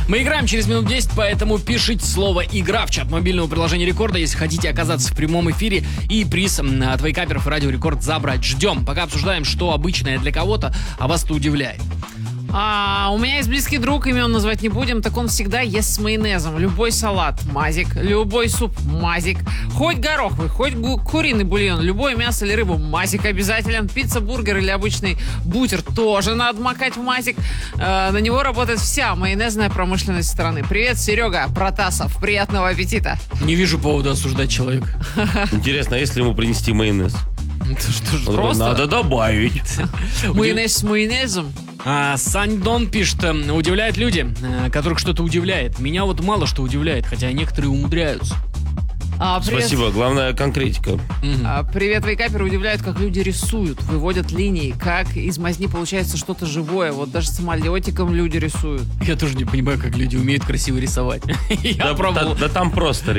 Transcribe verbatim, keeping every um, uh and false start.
Мы играем через минут десять, поэтому пишите слово «Игра» в чат мобильного приложения Рекорда, если хотите оказаться в прямом эфире и приз от Вейкаперов и Радио Рекорд забрать. Ждем. Пока обсуждаем, что обычное для кого-то, а вас-то удивляет. А, у меня есть близкий друг, имен назвать не будем, так он всегда ест с майонезом. Любой салат — мазик, любой суп — мазик, хоть гороховый, хоть гу- куриный бульон, любое мясо или рыбу — мазик обязателен. Пицца, бургер или обычный бутер тоже надо макать в мазик. А, на него работает вся майонезная промышленность страны. Привет, Серега Протасов, приятного аппетита. Не вижу повода осуждать человека. Интересно, а если ему принести майонез? Это что ж, Он Просто? говорит, надо добавить. Майонез с майонезом. А, Саньдон пишет, э, удивляют люди, э, которых что-то удивляет. Меня вот мало что удивляет, хотя некоторые умудряются. А, привет. Спасибо, главное конкретика. А, привет, вейкаперы удивляют, как люди рисуют, выводят линии, как из мазни получается что-то живое. Вот даже самолетиком люди рисуют. Я тоже не понимаю, как люди умеют красиво рисовать. Я Да, пробовал. да- да там просто,